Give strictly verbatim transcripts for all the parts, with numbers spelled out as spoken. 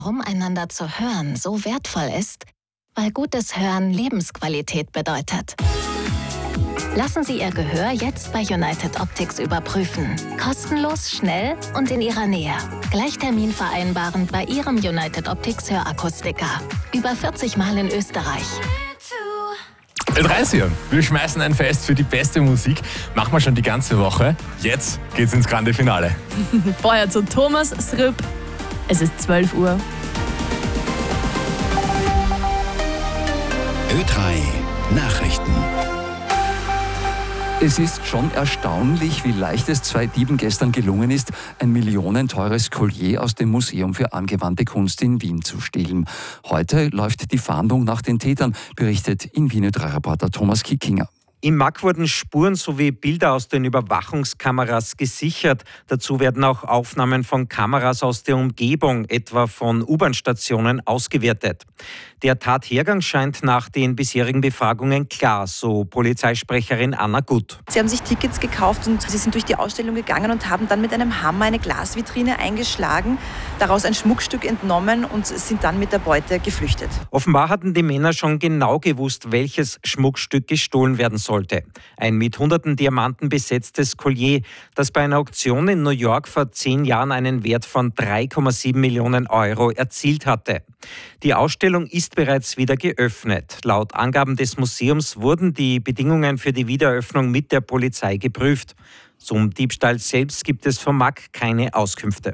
Warum einander zu hören so wertvoll ist? Weil gutes Hören Lebensqualität bedeutet. Lassen Sie Ihr Gehör jetzt bei United Optics überprüfen. Kostenlos, schnell und in Ihrer Nähe. Gleich Termin vereinbaren bei Ihrem United Optics Hörakustiker. Über vierzig Mal in Österreich. dreißig. Wir schmeißen ein Fest für die beste Musik. Machen wir schon die ganze Woche. Jetzt geht's ins Grande Finale. Vorher zu Thomas Srüpp. Es ist zwölf Uhr. Ö drei Nachrichten. Es ist schon erstaunlich, wie leicht es zwei Dieben gestern gelungen ist, ein millionenteures Collier aus dem Museum für angewandte Kunst in Wien zu stehlen. Heute läuft die Fahndung nach den Tätern, berichtet in Wien Ö drei Reporter Thomas Kickinger. Im M A G wurden Spuren sowie Bilder aus den Überwachungskameras gesichert. Dazu werden auch Aufnahmen von Kameras aus der Umgebung, etwa von U-Bahn-Stationen, ausgewertet. Der Tathergang scheint nach den bisherigen Befragungen klar, so Polizeisprecherin Anna Gut. Sie haben sich Tickets gekauft und sie sind durch die Ausstellung gegangen und haben dann mit einem Hammer eine Glasvitrine eingeschlagen, daraus ein Schmuckstück entnommen und sind dann mit der Beute geflüchtet. Offenbar hatten die Männer schon genau gewusst, welches Schmuckstück gestohlen werden sollte. Ein mit hunderten Diamanten besetztes Collier, das bei einer Auktion in New York vor zehn Jahren einen Wert von drei Komma sieben Millionen Euro erzielt hatte. Die Ausstellung ist bereits wieder geöffnet. Laut Angaben des Museums wurden die Bedingungen für die Wiedereröffnung mit der Polizei geprüft. Zum Diebstahl selbst gibt es vom M A G keine Auskünfte.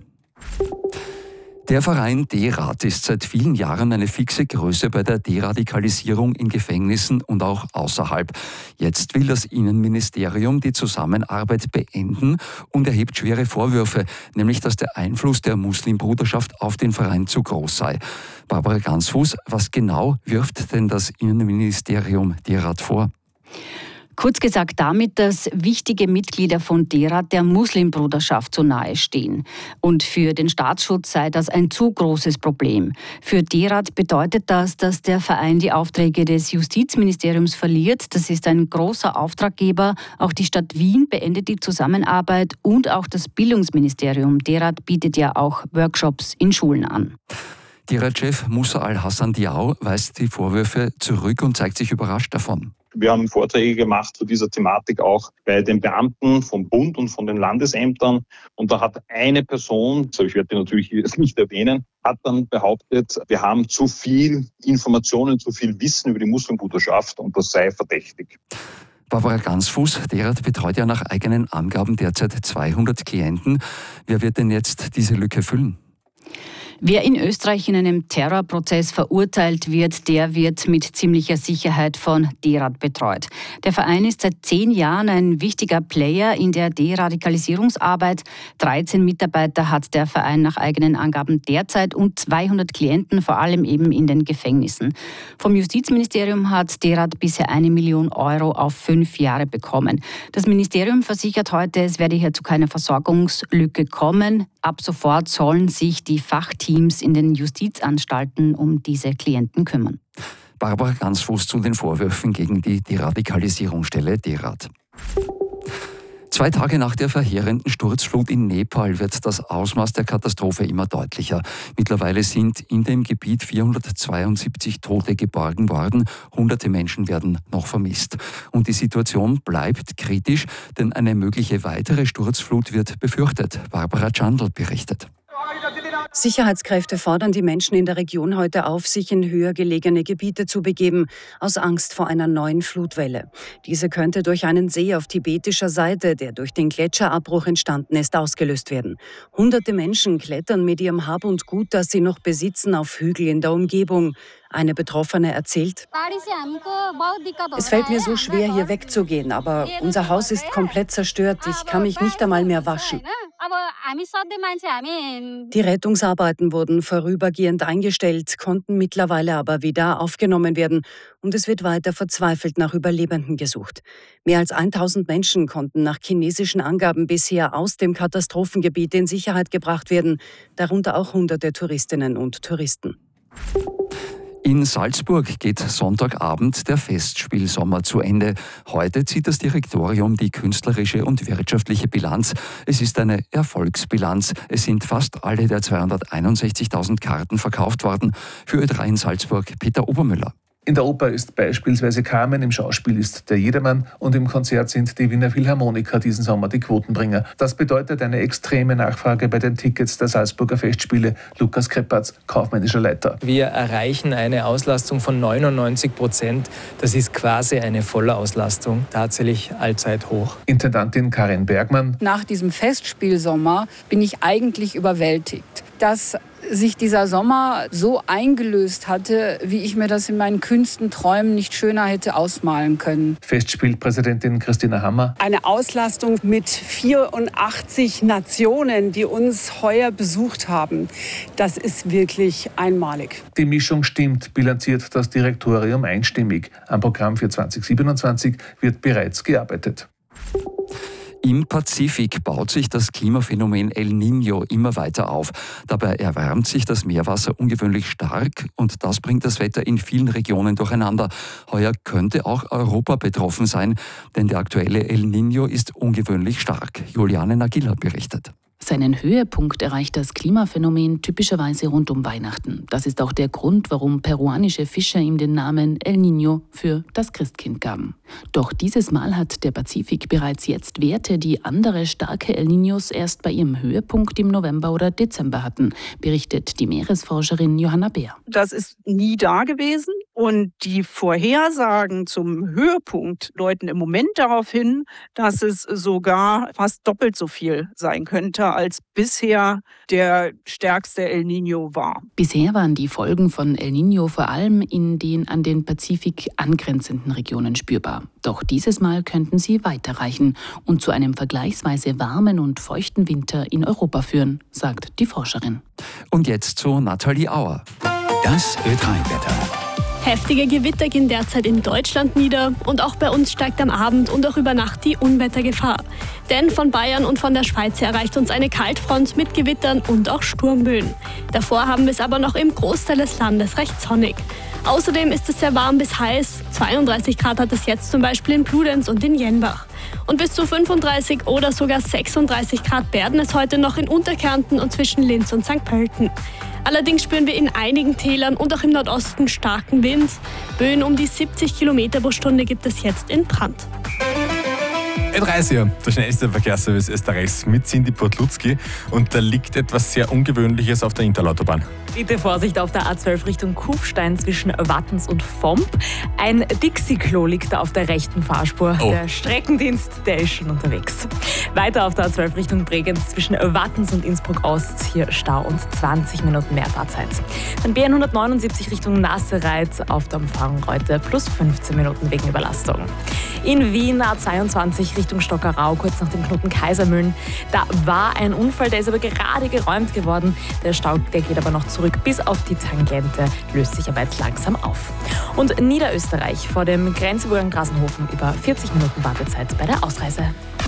Der Verein D-Rat ist seit vielen Jahren eine fixe Größe bei der Deradikalisierung in Gefängnissen und auch außerhalb. Jetzt will das Innenministerium die Zusammenarbeit beenden und erhebt schwere Vorwürfe, nämlich dass der Einfluss der Muslimbruderschaft auf den Verein zu groß sei. Barbara Gansfuß, was genau wirft denn das Innenministerium D-Rat vor? Kurz gesagt damit, dass wichtige Mitglieder von D-Rat der Muslimbruderschaft zu nahe stehen. Und für den Staatsschutz sei das ein zu großes Problem. Für D-Rat bedeutet das, dass der Verein die Aufträge des Justizministeriums verliert. Das ist ein großer Auftraggeber. Auch die Stadt Wien beendet die Zusammenarbeit und auch das Bildungsministerium. D-Rat bietet ja auch Workshops in Schulen an. D-Rat-Chef Musa Al-Hassan Diao weist die Vorwürfe zurück und zeigt sich überrascht davon. Wir haben Vorträge gemacht zu dieser Thematik auch bei den Beamten vom Bund und von den Landesämtern. Und da hat eine Person, also ich werde die natürlich jetzt nicht erwähnen, hat dann behauptet, wir haben zu viel Informationen, zu viel Wissen über die Muslimbruderschaft und das sei verdächtig. Barbara Gansfuß, D-Rat betreut ja nach eigenen Angaben derzeit zweihundert Klienten. Wer wird denn jetzt diese Lücke füllen? Wer in Österreich in einem Terrorprozess verurteilt wird, der wird mit ziemlicher Sicherheit von D-Rat betreut. Der Verein ist seit zehn Jahren ein wichtiger Player in der Deradikalisierungsarbeit. dreizehn Mitarbeiter hat der Verein nach eigenen Angaben derzeit und zweihundert Klienten, vor allem eben in den Gefängnissen. Vom Justizministerium hat D-Rat bisher eine Million Euro auf fünf Jahre bekommen. Das Ministerium versichert heute, es werde hier zu keiner Versorgungslücke kommen. Ab sofort sollen sich die Fachteams in den Justizanstalten um diese Klienten kümmern. Barbara Gansfuß zu den Vorwürfen gegen die Deradikalisierungsstelle D-Rat. Zwei Tage nach der verheerenden Sturzflut in Nepal wird das Ausmaß der Katastrophe immer deutlicher. Mittlerweile sind in dem Gebiet vierhundertzweiundsiebzig Tote geborgen worden. Hunderte Menschen werden noch vermisst. Und die Situation bleibt kritisch, denn eine mögliche weitere Sturzflut wird befürchtet. Barbara Chandl berichtet. Sicherheitskräfte fordern die Menschen in der Region heute auf, sich in höher gelegene Gebiete zu begeben, aus Angst vor einer neuen Flutwelle. Diese könnte durch einen See auf tibetischer Seite, der durch den Gletscherabbruch entstanden ist, ausgelöst werden. Hunderte Menschen klettern mit ihrem Hab und Gut, das sie noch besitzen, auf Hügel in der Umgebung. Eine Betroffene erzählt: Es fällt mir so schwer, hier wegzugehen, aber unser Haus ist komplett zerstört. Ich kann mich nicht einmal mehr waschen. Die Rettungsarbeiten wurden vorübergehend eingestellt, konnten mittlerweile aber wieder aufgenommen werden und es wird weiter verzweifelt nach Überlebenden gesucht. Mehr als tausend Menschen konnten nach chinesischen Angaben bisher aus dem Katastrophengebiet in Sicherheit gebracht werden, darunter auch hunderte Touristinnen und Touristen. In Salzburg geht Sonntagabend der Festspielsommer zu Ende. Heute zieht das Direktorium die künstlerische und wirtschaftliche Bilanz. Es ist eine Erfolgsbilanz. Es sind fast alle der zweihunderteinundsechzigtausend Karten verkauft worden. Für Ö drei in Salzburg Peter Obermüller. In der Oper ist beispielsweise Carmen, im Schauspiel ist der Jedermann und im Konzert sind die Wiener Philharmoniker diesen Sommer die Quotenbringer. Das bedeutet eine extreme Nachfrage bei den Tickets der Salzburger Festspiele. Lukas Kreppatz, kaufmännischer Leiter. Wir erreichen eine Auslastung von neunundneunzig Prozent. Das ist quasi eine Vollauslastung, tatsächlich allzeit hoch. Intendantin Karin Bergmann. Nach diesem Festspielsommer bin ich eigentlich überwältigt, dass sich dieser Sommer so eingelöst hatte, wie ich mir das in meinen kühnsten Träumen nicht schöner hätte ausmalen können. Festspielpräsidentin Christina Hammer. Eine Auslastung mit vierundachtzig Nationen, die uns heuer besucht haben, das ist wirklich einmalig. Die Mischung stimmt, bilanziert das Direktorium einstimmig. Am Programm für zwanzig siebenundzwanzig wird bereits gearbeitet. Im Pazifik baut sich das Klimaphänomen El Niño immer weiter auf. Dabei erwärmt sich das Meerwasser ungewöhnlich stark und das bringt das Wetter in vielen Regionen durcheinander. Heuer könnte auch Europa betroffen sein, denn der aktuelle El Niño ist ungewöhnlich stark. Juliane Nagila berichtet. Seinen Höhepunkt erreicht das Klimaphänomen typischerweise rund um Weihnachten. Das ist auch der Grund, warum peruanische Fischer ihm den Namen El Niño für das Christkind gaben. Doch dieses Mal hat der Pazifik bereits jetzt Werte, die andere starke El Niños erst bei ihrem Höhepunkt im November oder Dezember hatten, berichtet die Meeresforscherin Johanna Beer. Das ist nie da gewesen und die Vorhersagen zum Höhepunkt deuten im Moment darauf hin, dass es sogar fast doppelt so viel sein könnte, als bisher der stärkste El Niño war. Bisher waren die Folgen von El Niño vor allem in den an den Pazifik angrenzenden Regionen spürbar. Doch dieses Mal könnten sie weiterreichen und zu einem vergleichsweise warmen und feuchten Winter in Europa führen, sagt die Forscherin. Und jetzt zu Nathalie Auer. Das Ö drei Wetter. Heftige Gewitter gehen derzeit in Deutschland nieder und auch bei uns steigt am Abend und auch über Nacht die Unwettergefahr. Denn von Bayern und von der Schweiz erreicht uns eine Kaltfront mit Gewittern und auch Sturmböen. Davor haben wir es aber noch im Großteil des Landes recht sonnig. Außerdem ist es sehr warm bis heiß. zweiunddreißig Grad hat es jetzt zum Beispiel in Bludenz und in Jenbach. Und bis zu fünfunddreißig oder sogar sechsunddreißig Grad werden es heute noch in Unterkärnten und zwischen Linz und Sankt Pölten. Allerdings spüren wir in einigen Tälern und auch im Nordosten starken Wind. Böen um die siebzig Kilometer pro Stunde gibt es jetzt in Brand. Ö drei ist hier, der schnellste Verkehrsservice Österreichs mit Cindy Podlutzki. Und da liegt etwas sehr Ungewöhnliches auf der Interlautobahn. Bitte Vorsicht auf der A zwölf Richtung Kufstein zwischen Wattens und Vomp. Ein Dixie-Klo liegt da auf der rechten Fahrspur. Oh. Der Streckendienst, der ist schon unterwegs. Weiter auf der A zwölf Richtung Bregenz zwischen Wattens und Innsbruck-Ost. Hier Stau und zwanzig Minuten mehr Fahrzeit. Dann B N hundertneunundsiebzig Richtung Nassereit auf der Umfahrung Reute plus fünfzehn Minuten wegen Überlastung. In Wien A zweiundzwanzig Richtung Stockerau, kurz nach dem Knoten Kaisermühlen. Da war ein Unfall, der ist aber gerade geräumt geworden. Der Stau, der geht aber noch zurück bis auf die Tangente, löst sich aber jetzt langsam auf. Und Niederösterreich vor dem Grenzübergang Grasenhofen über vierzig Minuten Wartezeit bei der Ausreise.